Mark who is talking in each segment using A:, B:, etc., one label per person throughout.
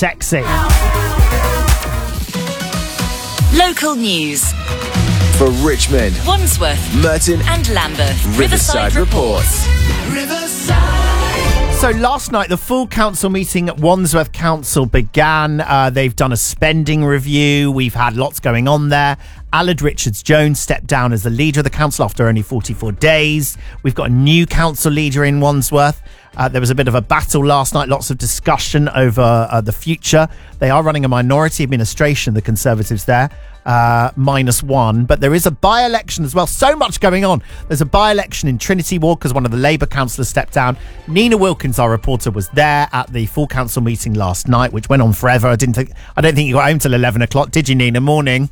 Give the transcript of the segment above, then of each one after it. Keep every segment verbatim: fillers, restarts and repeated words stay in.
A: sexy.
B: Local news.
C: For Richmond,
B: Wandsworth,
C: Merton
B: and Lambeth.
C: Riverside reports.
A: So last night, the full council meeting at Wandsworth Council began. Uh, they've done a spending review. We've had lots going on there. Aled Richards-Jones stepped down as the leader of the council after only forty-four days. We've got a new council leader in Wandsworth. Uh, there was a bit of a battle last night, lots of discussion over uh, the future. They are running a minority administration, the Conservatives there, uh, minus one. But there is a by-election as well. So much going on. There's a by-election in Trinity Ward because one of the Labour councillors stepped down. Nina Wilkins, our reporter, was there at the full council meeting last night, which went on forever. I didn't think. I don't think you got home till eleven o'clock, did you, Nina? Morning.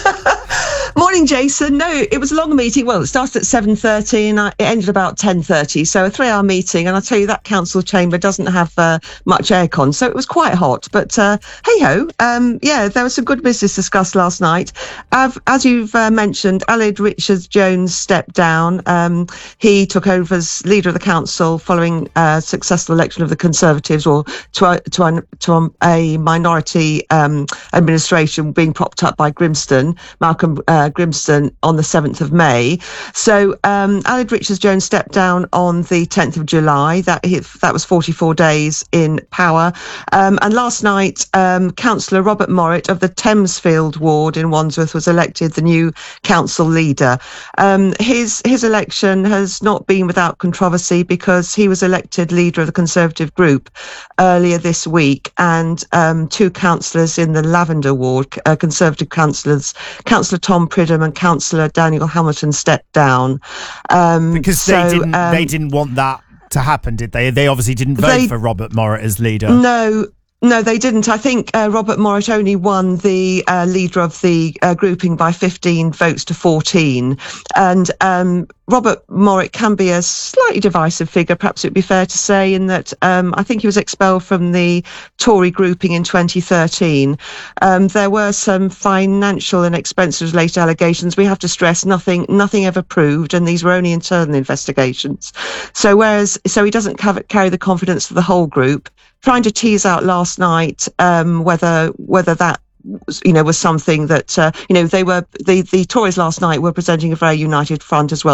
D: Morning, Jason. No, it was a long meeting. Well, it started at seven thirty and it ended about ten thirty. So a three-hour meeting. And I'll tell you, that council chamber doesn't have uh, much aircon. So it was quite hot. But uh, hey-ho, um, yeah, there was some good business discussed last night. Uh, as you've uh, mentioned, Aled Richards-Jones stepped down. Um, he took over as leader of the council following a successful election of the Conservatives, or to a, to a, to a minority um, administration being propped up by Grimston, Malcolm uh, Grimston, on the seventh of May. So um, Aled Richards-Jones stepped down on the tenth of July. That that was forty-four days in power. Um, and last night, um, Councillor Robert Morritt of the Thamesfield ward in Wandsworth was elected the new council leader. Um, his his election has not been without controversy because he was elected leader of the Conservative group earlier this week, and um, two councillors in the Lavender ward, uh, Conservative councillors, Councillor Tom Pridham and Councillor Daniel Hamilton, stepped down um,
A: because
D: so,
A: they didn't.
D: Um,
A: they didn't want that to happen, did they? They obviously didn't vote
D: they,
A: for Robert Morritt as leader.
D: No. No, they didn't. I think uh, Robert Morritt only won the uh, leader of the uh, grouping by fifteen votes to fourteen. And um, Robert Morritt can be a slightly divisive figure, perhaps it would be fair to say, in that um, I think he was expelled from the Tory grouping in twenty thirteen. Um, there were some financial and expenses-related allegations. We have to stress nothing nothing ever proved, and these were only internal investigations. So whereas so he doesn't have, carry the confidence of the whole group, trying to tease out last night um, whether whether that was, you know was something that uh, you know they were the the Tories last night were presenting a very united front as well.